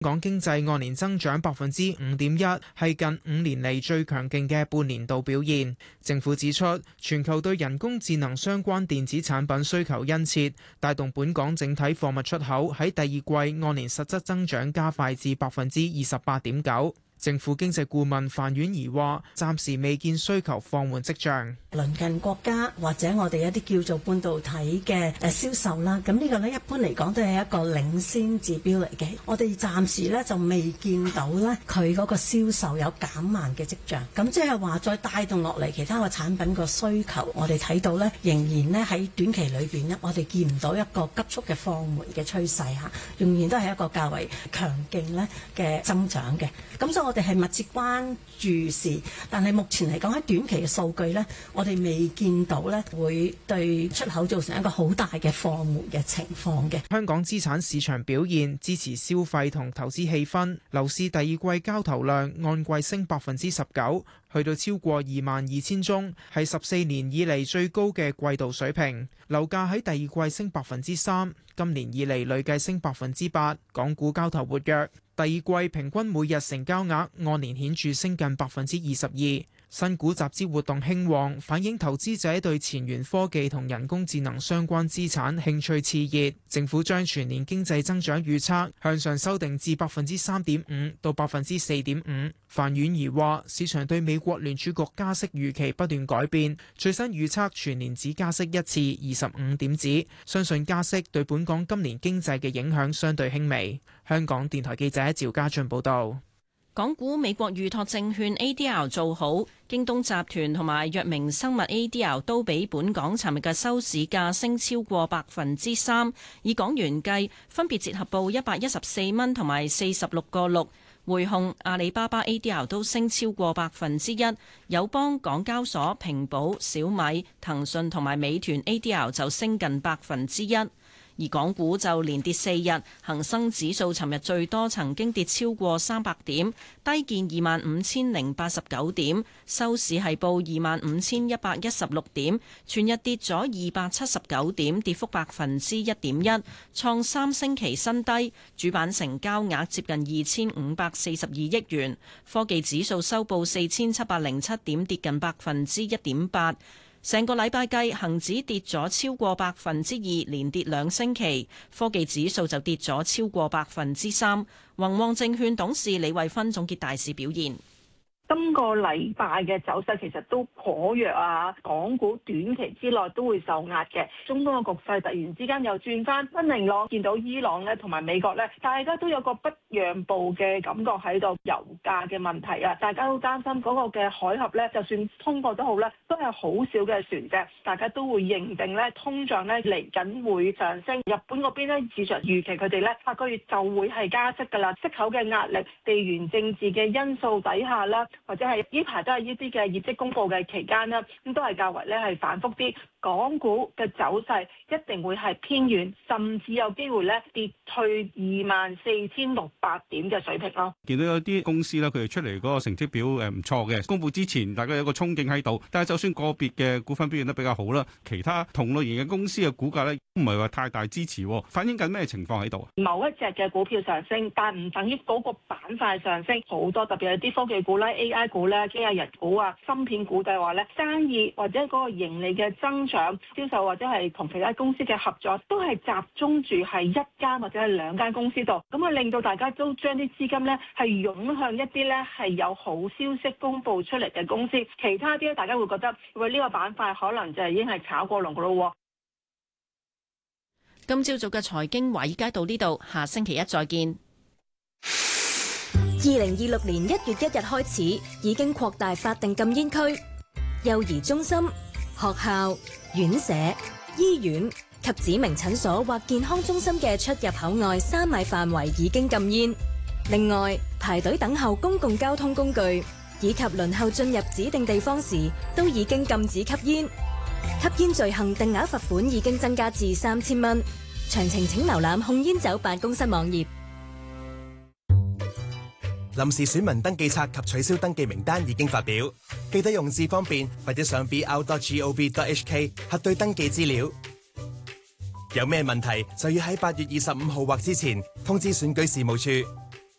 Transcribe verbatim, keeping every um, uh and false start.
港經濟按年增長百分之五點一，係近五年嚟最強勁嘅半年度表現。政府指出，全球對人工智能相關電子產品需求殷切，帶動本港整體貨物出口喺第二季按年實質增長加快至百分之二十八點九。政府經濟顧問范婉儀話：暫時未見需求放緩跡象。 鄰近國家或者我哋一啲叫做半導體嘅誒銷售啦，咁呢個呢一般嚟講都係一個領先指標嚟嘅。我哋暫時呢就未見到呢佢嗰個銷售有減慢嘅跡象。咁即係話再帶動落嚟其他個產品個需求，我哋睇到呢仍然呢喺短期裏邊呢，我哋見唔到一個急速嘅放緩嘅趨勢嚇，仍然都係一個較為強勁呢嘅增長嘅。咁所以我哋係密切關注視，但係目前嚟講喺短期嘅數據呢，我哋未見到呢會對出口造成一個好大嘅放緩嘅情況嘅。 香港資產市場表現支持消費同投資氣氛，樓市第二季交投量按季升百分之十九，去到超過二萬二千宗，係十四年以嚟最高嘅季度水平。樓價喺第二季升百分之三，今年以嚟累計升百分之八。港股交投活躍，第二季平均每日成交額按年顯著升近百分之二十二。新股集資活動興旺，反映投資者對前沿科技同人工智能相關資產興趣熾熱。政府將全年經濟增長預測向上修訂至百分之三點五到百分之四點五。范婉儀話：市場對美國聯儲局加息預期不斷改變，最新預測全年只加息一次，二十五點子。相信加息對本港今年經濟嘅影響相對輕微。香港電台記者趙家俊報道。 港股美國預託證券 A D R 做好，京東集團同埋藥明生物 A D R 都比本港尋日嘅收市價升超過百分之三，以港元計分別折合報一百一十四蚊同埋四十六個六。匯控、阿里巴巴 A D R 都升超過百分之一，友邦、港交所、平保、小米、騰訊同埋美團 A D R 就升近百分之一。而港股就連跌四日，恒生指數尋日最多曾經跌超過三百點，低見二萬五千零八十九點，收市係報二萬五千一百一十六點，全日跌咗二百七十九點，跌幅百分之一點一，創三星期新低。主板成交額接近二千五百四十二億元，科技指數收報四千七百零七點，跌近百分之一點八。成個禮拜計，恒指跌咗超過百分之二，連跌兩星期。科技指數就跌咗超過百分之三。宏旺證券董事李慧芬總結大市表現。 今個禮拜嘅走勢其實都頗弱啊，港股短期之內都會受壓嘅。中東嘅局勢突然之間又轉翻不明朗，見到伊朗咧同埋美國咧，大家都有個不讓步嘅感覺喺度。油價嘅問題啊，大家都擔心嗰個嘅海峽咧，就算通過都好咧，都係好少嘅船隻，大家都會認定咧通脹咧嚟緊會上升。日本嗰邊咧市場預期佢哋咧下個月就會係加息㗎啦，息口嘅壓力、地緣政治嘅因素底下啦。或者係呢排都係呢啲嘅業績公佈嘅期間啦，咁都係較為咧係反覆啲。港股嘅走勢一定會係偏軟，甚至有機會咧跌去二萬四千六百點嘅水平咯。 見到有啲公司咧，佢哋出嚟嗰個成績表誒唔錯嘅，公佈之前大家有個憧憬喺度。但係就算個別嘅股份表現得比較好啦，其他同類型嘅公司嘅股價咧唔係話太大支持，反映緊咩情況喺度啊？ 某一隻嘅股票上升，但唔等於嗰個板塊上升。好多特別係啲科技股啦、A I 股咧、機械人股啊、芯片股，就係話咧生意或者嗰個盈利嘅增長、銷售或者係同其他公司嘅合作，都係集中住係一間或者係兩間公司度，咁啊令到大家都將啲資金咧係湧向一啲咧係有好消息公佈出嚟嘅公司，其他啲咧大家會覺得喂，呢個板塊可能就係已經係炒過龍噶咯。 今朝早嘅財經華爾街到呢度，下星期一再見。 二零二六年一月一日開始，已經擴大法定禁煙區，幼兒中心、學校、院舍、醫院及指明診所或健康中心嘅出入口外三米範圍已經禁煙。另外，排隊等候公共交通工具以及輪候進入指定地方時，都已經禁止吸煙。吸煙罪行定額罰款已經增加至三千蚊。詳情請瀏覽控煙酒辦公室網頁。 臨時選民登記冊及取消登記名單已經發表，記得用字方便或者上 b r dot gov dot h k 核對登記資料。有咩問題就要喺八月二十五號或之前通知選舉事務處。